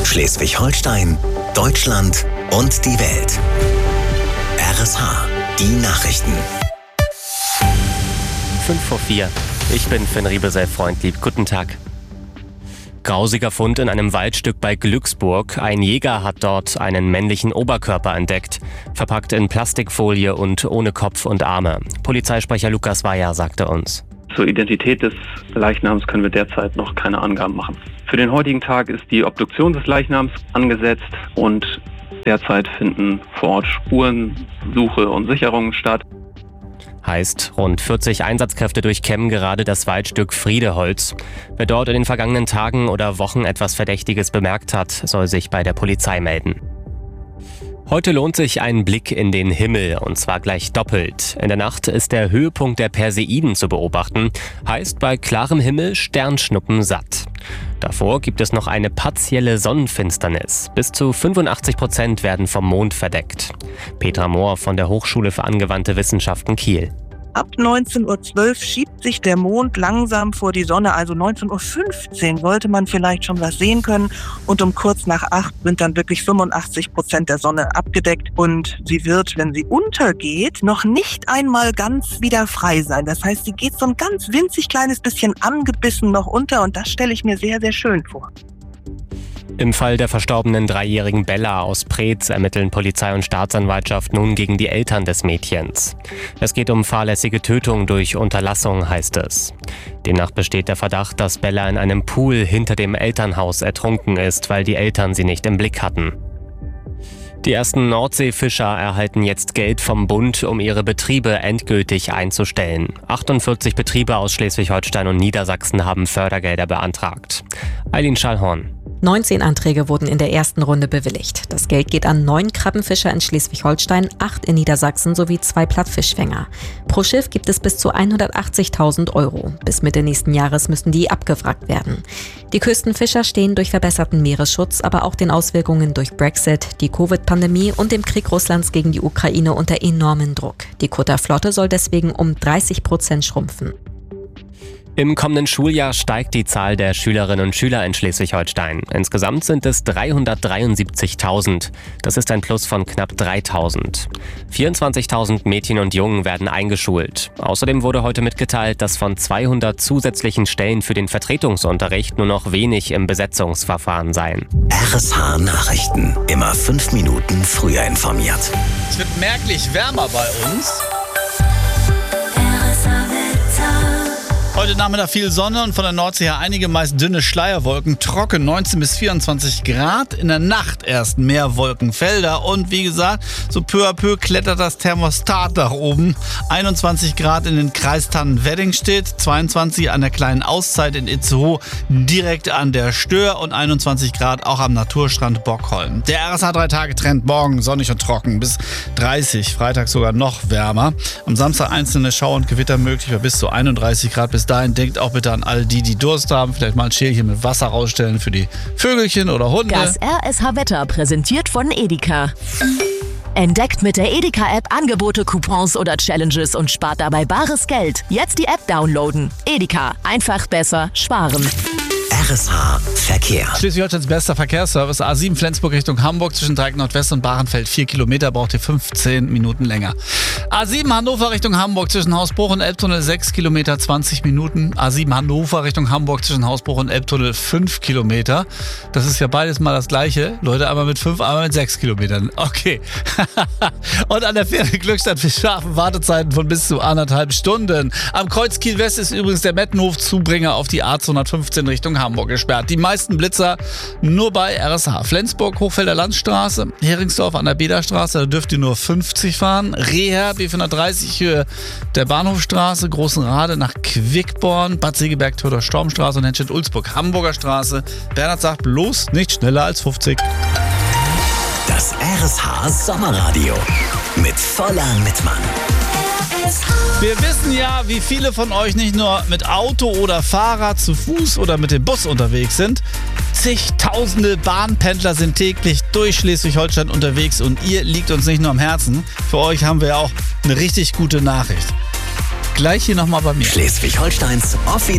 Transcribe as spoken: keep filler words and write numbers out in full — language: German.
Schleswig-Holstein, Deutschland und die Welt. R S H, die Nachrichten. fünf vor vier. Ich bin Finn Riebesell-Freundlieb. Guten Tag. Grausiger Fund in einem Waldstück bei Glücksburg. Ein Jäger hat dort einen männlichen Oberkörper entdeckt. Verpackt in Plastikfolie und ohne Kopf und Arme. Polizeisprecher Lukas Weyer sagte uns: Zur Identität des Leichnams können wir derzeit noch keine Angaben machen. Für den heutigen Tag ist die Obduktion des Leichnams angesetzt und derzeit finden vor Ort Spurensuche und Sicherungen statt. Heißt, rund vierzig Einsatzkräfte durchkämmen gerade das Waldstück Friedeholz. Wer dort in den vergangenen Tagen oder Wochen etwas Verdächtiges bemerkt hat, soll sich bei der Polizei melden. Heute lohnt sich ein Blick in den Himmel, und zwar gleich doppelt. In der Nacht ist der Höhepunkt der Perseiden zu beobachten. Heißt, bei klarem Himmel Sternschnuppen satt. Davor gibt es noch eine partielle Sonnenfinsternis. Bis zu fünfundachtzig Prozent werden vom Mond verdeckt. Petra Mohr von der Hochschule für angewandte Wissenschaften Kiel. Ab neunzehn Uhr zwölf schiebt sich der Mond langsam vor die Sonne, also neunzehn Uhr fünfzehn sollte man vielleicht schon was sehen können. Und um kurz nach acht sind dann wirklich fünfundachtzig Prozent der Sonne abgedeckt. Und sie wird, wenn sie untergeht, noch nicht einmal ganz wieder frei sein. Das heißt, sie geht so ein ganz winzig kleines bisschen angebissen noch unter, und das stelle ich mir sehr, sehr schön vor. Im Fall der verstorbenen dreijährigen Bella aus Preetz ermitteln Polizei und Staatsanwaltschaft nun gegen die Eltern des Mädchens. Es geht um fahrlässige Tötung durch Unterlassung, heißt es. Demnach besteht der Verdacht, dass Bella in einem Pool hinter dem Elternhaus ertrunken ist, weil die Eltern sie nicht im Blick hatten. Die ersten Nordseefischer erhalten jetzt Geld vom Bund, um ihre Betriebe endgültig einzustellen. achtundvierzig Betriebe aus Schleswig-Holstein und Niedersachsen haben Fördergelder beantragt. Eileen Schallhorn. neunzehn Anträge wurden in der ersten Runde bewilligt. Das Geld geht an neun Krabbenfischer in Schleswig-Holstein, acht in Niedersachsen sowie zwei Plattfischfänger. Pro Schiff gibt es bis zu hundertachtzigtausend Euro. Bis Mitte nächsten Jahres müssen die abgewrackt werden. Die Küstenfischer stehen durch verbesserten Meeresschutz, aber auch den Auswirkungen durch Brexit, die Covid-Pandemie und dem Krieg Russlands gegen die Ukraine unter enormen Druck. Die Kutterflotte soll deswegen um dreißig Prozent schrumpfen. Im kommenden Schuljahr steigt die Zahl der Schülerinnen und Schüler in Schleswig-Holstein. Insgesamt sind es dreihundertdreiundsiebzigtausend. Das ist ein Plus von knapp dreitausend. vierundzwanzigtausend Mädchen und Jungen werden eingeschult. Außerdem wurde heute mitgeteilt, dass von zweihundert zusätzlichen Stellen für den Vertretungsunterricht nur noch wenig im Besetzungsverfahren seien. R S H Nachrichten. Immer fünf Minuten früher informiert. Es wird merklich wärmer bei uns. Heute Nachmittag viel Sonne und von der Nordsee her einige meist dünne Schleierwolken, trocken neunzehn bis vierundzwanzig Grad. In der Nacht erst mehr Wolkenfelder und wie gesagt, so peu à peu klettert das Thermostat nach oben. einundzwanzig Grad in den Kreistannen Weddingstedt, zweiundzwanzig an der kleinen Auszeit in Itzehoe, direkt an der Stör und einundzwanzig Grad auch am Naturstrand Bockholm. Der R S H drei Tage Trend morgen sonnig und trocken bis dreißig, Freitag sogar noch wärmer. Am Samstag einzelne Schauer und Gewitter möglich bei bis zu einunddreißig Grad. Bis dahin denkt auch bitte an all die, die Durst haben. Vielleicht mal ein Schälchen mit Wasser rausstellen für die Vögelchen oder Hunde. Das R S H-Wetter präsentiert von Edeka. Entdeckt mit der Edeka-App Angebote, Coupons oder Challenges und spart dabei bares Geld. Jetzt die App downloaden. Edeka. Einfach besser sparen. R S H Verkehr. Schleswig-Holsteins bester Verkehrsservice. A sieben Flensburg Richtung Hamburg zwischen Dreieck Nordwest und Bahrenfeld. vier Kilometer, braucht ihr fünfzehn Minuten länger. A sieben Hannover Richtung Hamburg zwischen Hausbruch und Elbtunnel sechs Kilometer, zwanzig Minuten. A sieben Hannover Richtung Hamburg zwischen Hausbruch und Elbtunnel fünf Kilometer. Das ist ja beides mal das gleiche. Leute, einmal mit fünf, einmal mit sechs Kilometern. Okay. Und an der Fähre Glückstadt Fischhafen Wartezeiten von bis zu anderthalb Stunden. Am Kreuz Kiel West ist übrigens der Mettenhof-Zubringer auf die A zweihundertfünfzehn Richtung Hamburg gesperrt. Die meisten Blitzer nur bei R S H. Flensburg, Hochfelder Landstraße, Heringsdorf an der Bederstraße, da dürft ihr nur fünfzig fahren. Reher, B fünfhundertdreißig Höhe der Bahnhofstraße, Großenrade nach Quickborn, Bad Segeberg, Theodor Stormstraße und Henschel-Ulzburg, Hamburger Straße. Bernhard sagt bloß nicht schneller als fünfzig. Das R S H Sommerradio mit voller Mitmann. Wir wissen ja, wie viele von euch nicht nur mit Auto oder Fahrrad, zu Fuß oder mit dem Bus unterwegs sind. Zigtausende Bahnpendler sind täglich durch Schleswig-Holstein unterwegs und ihr liegt uns nicht nur am Herzen. Für euch haben wir ja auch eine richtig gute Nachricht. Gleich hier nochmal bei mir. Schleswig-Holsteins offiziell